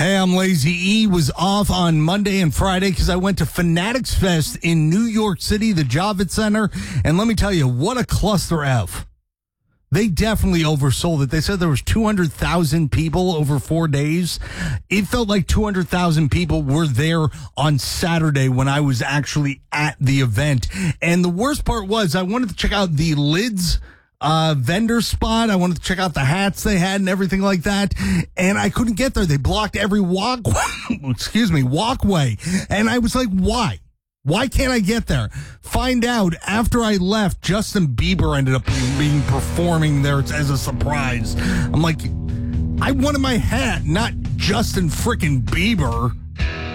Hey, I'm Lazy E. Was off on Monday and Friday because I went to Fanatics Fest in New York City, the Javits Center. And let me tell you, what a cluster F. They definitely oversold it. They said there was 200,000 people over 4 days. It felt like 200,000 people were there on Saturday when I was actually at the event. And the worst part was I wanted to check out the Lids vendor spot. I wanted to check out the hats they had and everything like that. And I couldn't get there. They blocked every walkway. And I was like, why? Why can't I get there? Find out after I left, Justin Bieber ended up being performing there as a surprise. I'm like, I wanted my hat, not Justin frickin' Bieber.